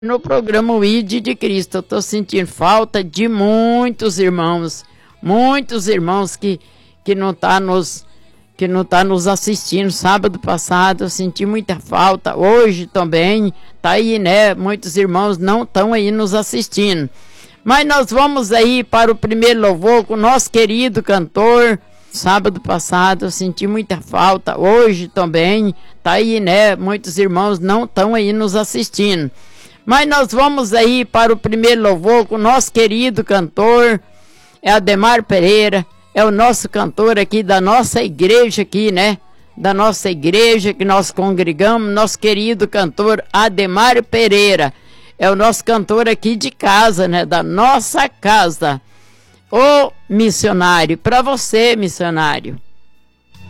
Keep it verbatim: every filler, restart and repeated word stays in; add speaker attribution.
Speaker 1: No programa O I D de Cristo, eu estou sentindo falta de muitos irmãos, muitos irmãos que, que não tá nos que não tá nos assistindo. Sábado passado eu senti muita falta, hoje também tá aí, né? Muitos irmãos não estão aí nos assistindo. Mas nós vamos aí para o primeiro louvor com o nosso querido cantor. Sábado passado eu senti muita falta, hoje também tá aí, né? Muitos irmãos não estão aí nos assistindo. Mas nós vamos aí para o primeiro louvor com o nosso querido cantor, é Ademar Pereira, é o nosso cantor aqui da nossa igreja aqui, né? Da nossa igreja que nós congregamos, nosso querido cantor Ademar Pereira, é o nosso cantor aqui de casa, né? Da nossa casa. Ô missionário, para você, missionário.